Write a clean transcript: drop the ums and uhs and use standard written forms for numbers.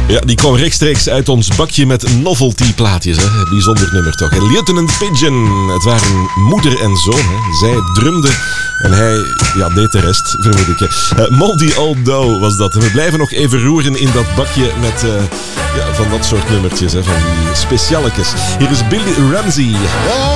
Ja, die kwam rechtstreeks uit ons bakje met novelty-plaatjes. Hè. Bijzonder nummer toch. Hè. Lieutenant Pigeon. Het waren moeder en zoon. Hè. Zij drumde en hij deed de rest, vermoed ik. Moldy Old Dough was dat. En we blijven nog even roeren in dat bakje met van dat soort nummertjes. Hè, van die specialetjes. Hier is Billy Ramsey.